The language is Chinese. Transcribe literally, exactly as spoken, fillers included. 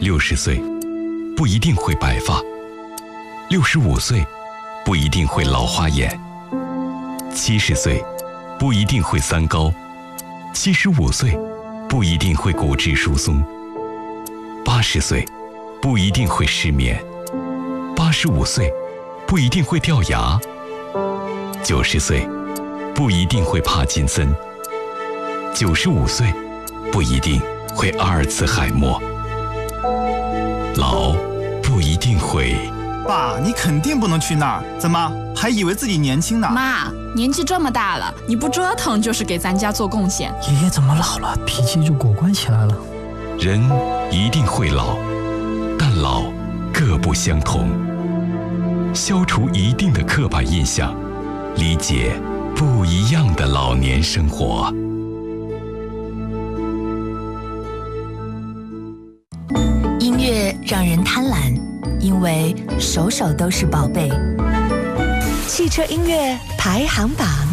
六十岁不一定会白发，六十五岁不一定会老花眼，七十岁不一定会三高，七十五岁不一定会骨质疏松，八十岁不一定会失眠，八十五岁不一定会掉牙，九十岁不一定会帕金森，九十五岁不一定会阿尔茨海默，老不一定会。 爸，你肯定不能去那儿，怎么还以为自己年轻呢？ 妈，年纪这么大了，你不折腾就是给咱家做贡献。 爷爷怎么老了，脾气就果断起来了？ 人一定会老，但老各不相同。消除一定的刻板印象，理解不一样的老年生活。 音乐让人贪婪，因为首首都是宝贝。汽车音乐排行榜。